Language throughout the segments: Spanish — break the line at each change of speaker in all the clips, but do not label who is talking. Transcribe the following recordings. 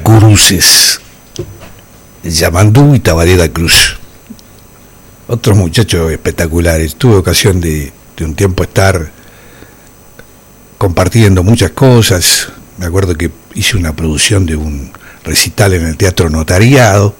Tacuruces, Yamandú y Tabaré Cruz. Otros muchachos espectaculares. Tuve ocasión de un tiempo estar compartiendo muchas cosas. Me acuerdo que hice una producción de un recital en el Teatro Notariado.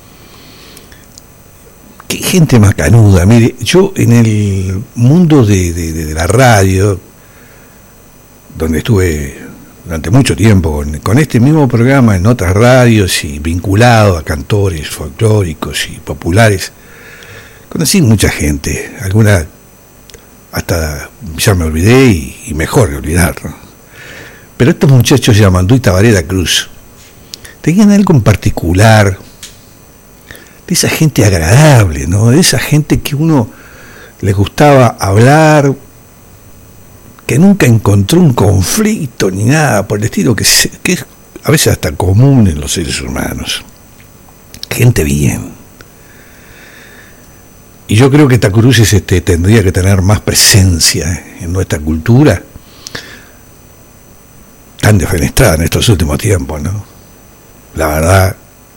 Qué gente más canuda. Mire, yo en el mundo de la radio, donde estuve durante mucho tiempo con este mismo programa en otras radios y vinculado a cantores folclóricos y populares, conocí mucha gente, alguna hasta ya me olvidé y mejor que olvidar, ¿no? Pero estos muchachos Yamandú y Tabaré Cruz tenían algo en particular, de esa gente agradable, ¿no? De esa gente que uno les gustaba hablar, que nunca encontró un conflicto ni nada por el estilo, que es a veces hasta común en los seres humanos. Gente bien. Y yo creo que Tacuruces tendría que tener más presencia en nuestra cultura, tan defenestrada en estos últimos tiempos, ¿no? La verdad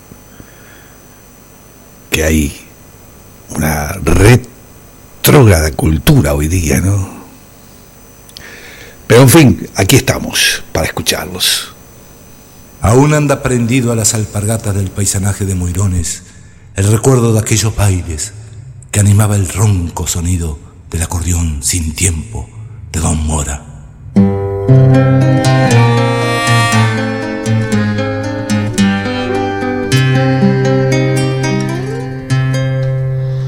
que hay una retrógrada cultura hoy día, ¿no? Pero en fin, aquí estamos para escucharlos.
Aún anda prendido a las alpargatas del paisanaje de Moirones el recuerdo de aquellos bailes que animaba el ronco sonido del acordeón sin tiempo de Don Mora.